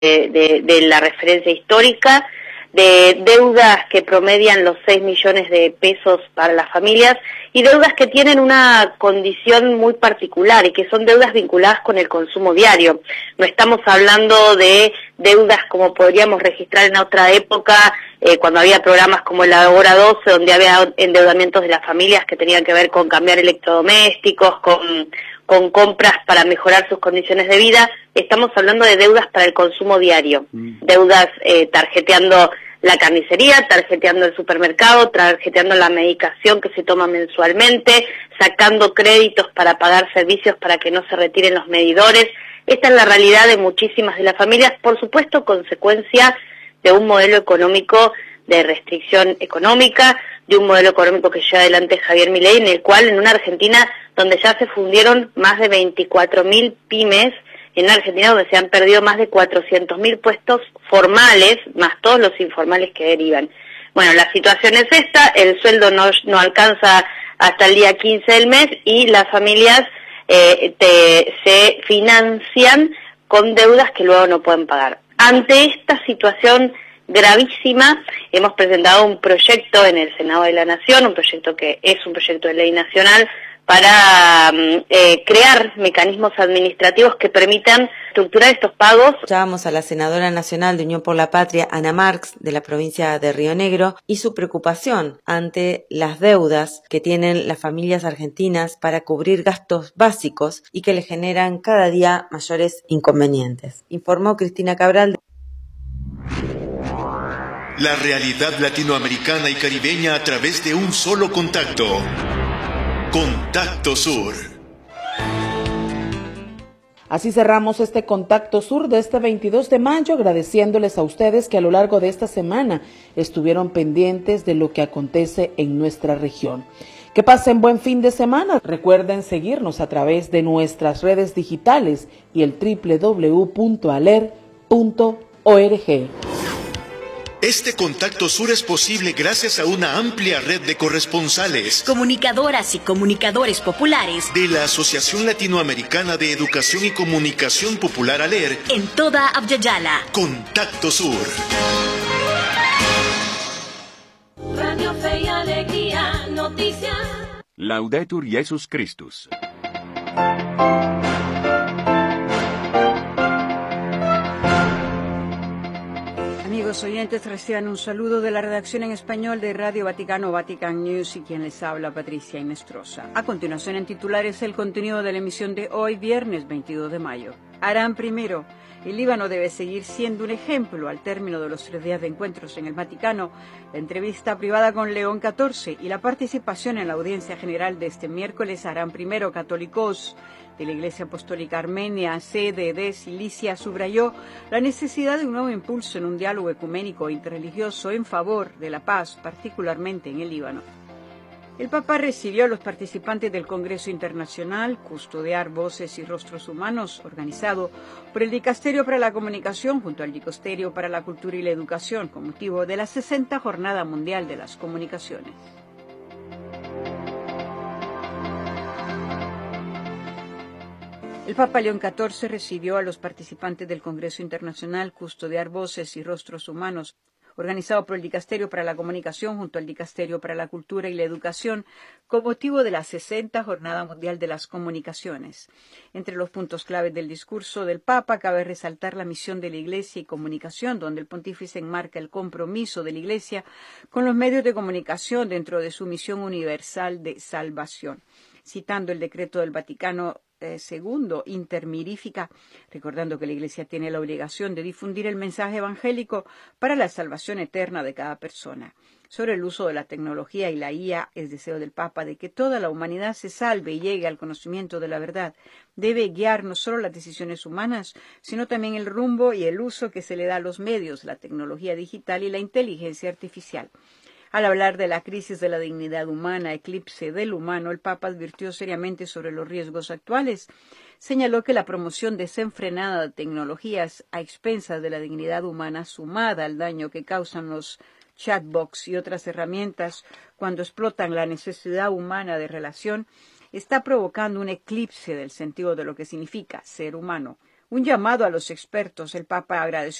de la referencia histórica, de deudas que promedian los 6 millones de pesos para las familias y deudas que tienen una condición muy particular y que son deudas vinculadas con el consumo diario. No estamos hablando de deudas como podríamos registrar en otra época, cuando había programas como la Hora 12, donde había endeudamientos de las familias que tenían que ver con cambiar electrodomésticos, con compras para mejorar sus condiciones de vida. Estamos hablando de deudas para el consumo diario, deudas tarjeteando la carnicería, tarjeteando el supermercado, tarjeteando la medicación que se toma mensualmente, sacando créditos para pagar servicios para que no se retiren los medidores. Esta es la realidad de muchísimas de las familias, por supuesto consecuencia de un modelo económico de restricción económica, de un modelo económico que lleva adelante Javier Milei, en el cual en una Argentina donde ya se fundieron más de 24.000 pymes, en Argentina donde se han perdido más de 400.000 puestos formales, más todos los informales que derivan. Bueno, la situación es esta, el sueldo no alcanza hasta el día 15 del mes y las familias se financian con deudas que luego no pueden pagar. Ante esta situación gravísima, hemos presentado un proyecto en el Senado de la Nación, un proyecto que es un proyecto de ley nacional, para crear mecanismos administrativos que permitan estructurar estos pagos. Escuchábamos a la senadora nacional de Unión por la Patria, Ana Marx, de la provincia de Río Negro, y su preocupación ante las deudas que tienen las familias argentinas para cubrir gastos básicos y que le generan cada día mayores inconvenientes. Informó Cristina Cabral. La realidad latinoamericana y caribeña a través de un solo contacto. Contacto Sur. Así cerramos este Contacto Sur de este 22 de mayo, agradeciéndoles a ustedes que a lo largo de esta semana estuvieron pendientes de lo que acontece en nuestra región. Que pasen buen fin de semana. Recuerden seguirnos a través de nuestras redes digitales y el www.aler.org. Este Contacto Sur es posible gracias a una amplia red de corresponsales, comunicadoras y comunicadores populares de la Asociación Latinoamericana de Educación y Comunicación Popular ALER en toda Abya-Yala. Contacto Sur. Radio Fe y Alegría, noticias. Laudetur Jesus Christus. Amigos oyentes, reciban un saludo de la redacción en español de Radio Vaticano, Vatican News, y quien les habla, Patricia Inestrosa. A continuación, en titulares, el contenido de la emisión de hoy, viernes 22 de mayo. Harán primero. El Líbano debe seguir siendo un ejemplo al término de los 3 días de encuentros en el Vaticano, la entrevista privada con León XIV y la participación en la audiencia general de este miércoles harán primero católicos de la Iglesia Apostólica Armenia, sede de Cilicia, subrayó la necesidad de un nuevo impulso en un diálogo ecuménico e interreligioso en favor de la paz, particularmente en el Líbano. El Papa recibió a los participantes del Congreso Internacional Custodiar Voces y Rostros Humanos, organizado por el Dicasterio para la Comunicación junto al Dicasterio para la Cultura y la Educación, con motivo de la 60 Jornada Mundial de las Comunicaciones. El Papa León XIV recibió a los participantes del Congreso Internacional Custodiar Voces y Rostros Humanos, organizado por el Dicasterio para la Comunicación junto al Dicasterio para la Cultura y la Educación, con motivo de la 60 Jornada Mundial de las Comunicaciones. Entre los puntos claves del discurso del Papa cabe resaltar la misión de la Iglesia y comunicación, donde el pontífice enmarca el compromiso de la Iglesia con los medios de comunicación dentro de su misión universal de salvación. Citando el decreto del Vaticano II, Intermirífica, recordando que la Iglesia tiene la obligación de difundir el mensaje evangélico para la salvación eterna de cada persona. Sobre el uso de la tecnología y la IA, es deseo del Papa de que toda la humanidad se salve y llegue al conocimiento de la verdad. Debe guiar no solo las decisiones humanas, sino también el rumbo y el uso que se le da a los medios, la tecnología digital y la inteligencia artificial. Al hablar de la crisis de la dignidad humana, eclipse del humano, el Papa advirtió seriamente sobre los riesgos actuales. Señaló que la promoción desenfrenada de tecnologías a expensas de la dignidad humana, sumada al daño que causan los chatbots y otras herramientas cuando explotan la necesidad humana de relación, está provocando un eclipse del sentido de lo que significa ser humano. un llamado a los expertos. El Papa agradeció